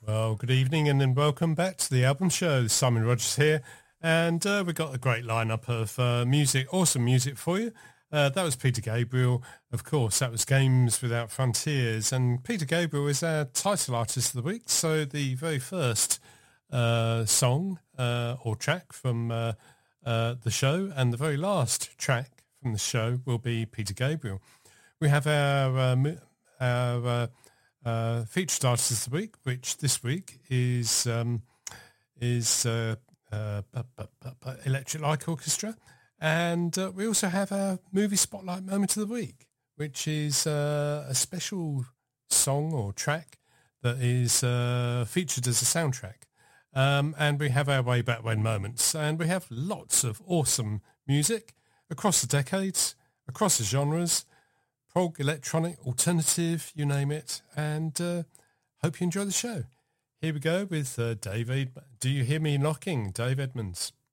Well, good evening and then welcome back to the album show. Simon Rogers here, and we've got a great lineup of music, awesome music for you. That was Peter Gabriel, of course. That was Games Without Frontiers, and Peter Gabriel is our title artist of the week. So the very first song or track from the show, and the very last track from the show will be Peter Gabriel. We have our featured artist of the week, which this week is Electric Light Orchestra, and we also have our movie spotlight moment of the week, which is a special song or track that is featured as a soundtrack, and we have our way back when moments, and we have lots of awesome music across the decades, across the genres. Prog, electronic, alternative, you name it, and hope you enjoy the show. Here we go with Dave. Do you hear me knocking? Dave Edmunds.